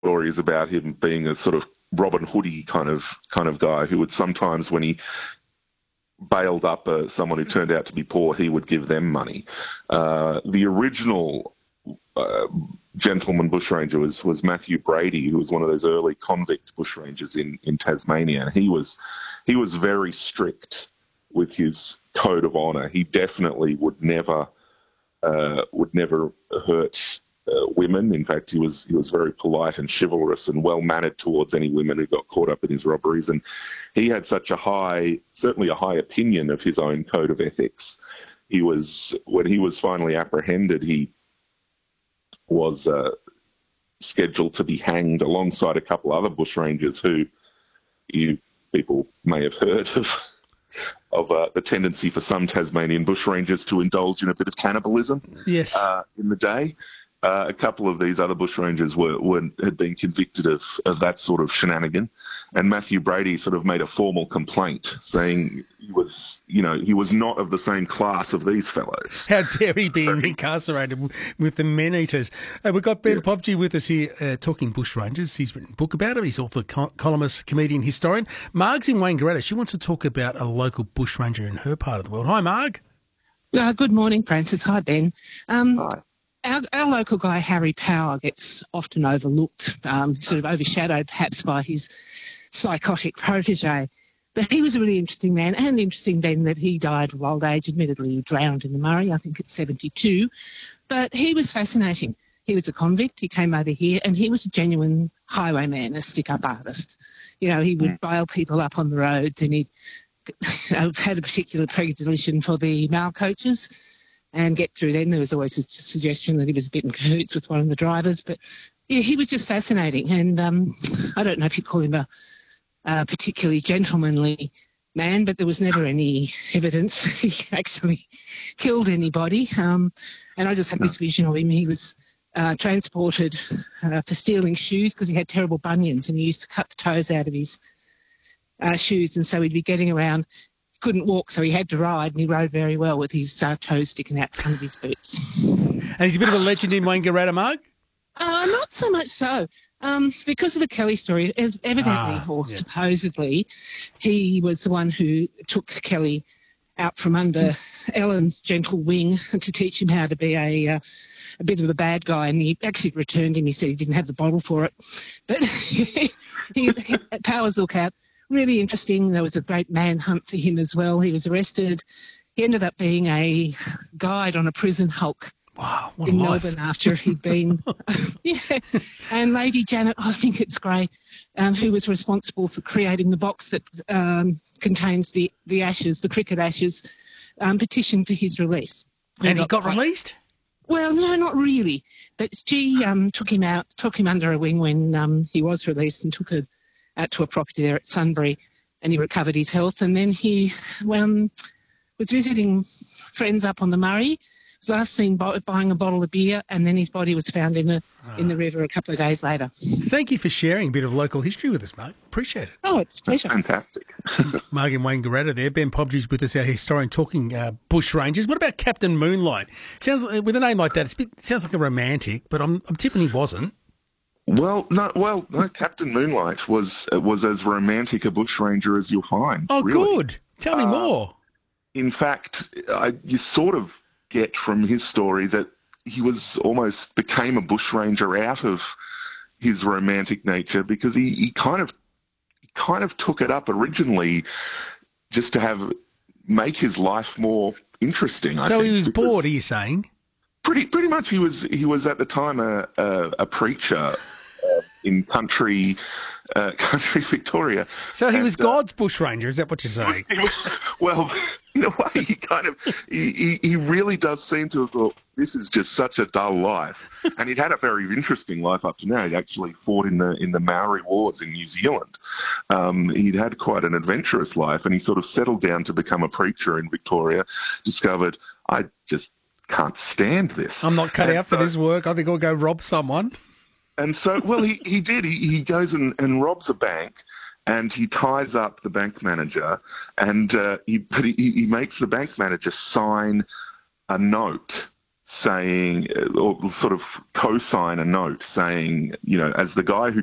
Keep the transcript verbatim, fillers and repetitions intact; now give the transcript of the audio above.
stories about him being a sort of Robin Hoodie kind of kind of guy who would sometimes, when he bailed up uh, someone who turned out to be poor, he would give them money. Uh, the original uh, gentleman bushranger was, was Matthew Brady, who was one of those early convict bushrangers in, in Tasmania. And he was he was very strict with his code of honour. He definitely would never uh, would never hurt uh, women. In fact, he was he was very polite and chivalrous and well mannered towards any women who got caught up in his robberies. And he had such a high, certainly a high opinion of his own code of ethics. He was when he was finally apprehended, he was uh, scheduled to be hanged alongside a couple other bushrangers who you people may have heard of. of uh, the tendency for some Tasmanian bushrangers to indulge in a bit of cannibalism. Yes. Uh, in the day. Uh, a couple of these other bushrangers were, were had been convicted of, of that sort of shenanigan, and Matthew Brady sort of made a formal complaint saying he was, you know, he was not of the same class of these fellows. How dare he be incarcerated with the men-eaters? Uh, we've got Ben yes. Popji with us here uh, talking bushrangers. He's written a book about it. He's author, col- columnist, comedian, historian. Marg's in Wangaratta. She wants to talk about a local bushranger in her part of the world. Hi, Marg. Uh, good morning, Francis. Hi, Ben. Um, Hi. Our, our local guy, Harry Power, gets often overlooked, um, sort of overshadowed perhaps by his psychotic protege. But he was a really interesting man, and interesting then that he died of old age, admittedly drowned in the Murray, I think at seventy-two. But he was fascinating. He was a convict, he came over here, and he was a genuine highwayman, a stick-up artist. You know, he would bail people up on the roads, and he had a particular predilection for the mail coaches. And get through then. There was always a suggestion that he was a bit in cahoots with one of the drivers. But, yeah, he was just fascinating. And um, I don't know if you'd call him a, a particularly gentlemanly man, but there was never any evidence that he actually killed anybody. Um, and I just had this vision of him. He was uh, transported uh, for stealing shoes because he had terrible bunions, and he used to cut the toes out of his uh, shoes. And so he'd be getting around. Couldn't walk, so he had to ride, and he rode very well with his uh, toes sticking out the front of his boots. And he's a bit of a legend in Wangaratta, Marg? Uh, not so much so. Um, because of the Kelly story, evidently ah, or yeah. supposedly, he was the one who took Kelly out from under Ellen's gentle wing to teach him how to be a, uh, a bit of a bad guy, and he actually returned him. He said he didn't have the bottle for it. But he, he, Powers Lookout. Really interesting. There was a great manhunt for him as well. He was arrested. He ended up being a guide on a prison hulk wow, what in a life. Melbourne after he'd been... yeah. And Lady Janet, I think it's Gray, um, who was responsible for creating the box that um, contains the, the ashes, the cricket ashes, um, petitioned for his release. And he got, got released? Well, no, not really. But she um, took him out, took him under her wing when um, he was released, and took a out to a property there at Sunbury, and he recovered his health. And then he um, was visiting friends up on the Murray. Was last seen buying a bottle of beer, and then his body was found in the oh. in the river a couple of days later. Thank you for sharing a bit of local history with us, Mark. Appreciate it. Oh, it's a pleasure. That's fantastic. Marg in Wangaratta there. Ben Popji's with us, our historian, talking uh, bushrangers. What about Captain Moonlight? Sounds with a name like that, it's a bit, it sounds like a romantic, but I'm, I'm tipping he wasn't. Well, no. Well, no. Captain Moonlight was was as romantic a bushranger as you'll find. Oh, really. Good. Tell me uh, more. In fact, I, you sort of get from his story that he was almost became a bushranger out of his romantic nature, because he, he kind of he kind of took it up originally just to have make his life more interesting. I so think, he was bored. Are you saying? Pretty, pretty much. He was. He was at the time a a, a preacher uh, in country, uh, country Victoria. So he and, was God's uh, bushranger. Is that what you're saying? He was, well, in a way, he kind of. He, he he really does seem to have thought, this is just such a dull life, and he'd had a very interesting life up to now. He'd actually fought in the in the Maori Wars in New Zealand. Um, he'd had quite an adventurous life, and he sort of settled down to become a preacher in Victoria. Discovered, I just can't stand this. I'm not cut and out for so, this work. I think I'll go rob someone. And so, well, he, he did. He, he goes and, and robs a bank, and he ties up the bank manager, and uh, he, but he, he makes the bank manager sign a note saying, or sort of co-sign a note saying, you know, as the guy who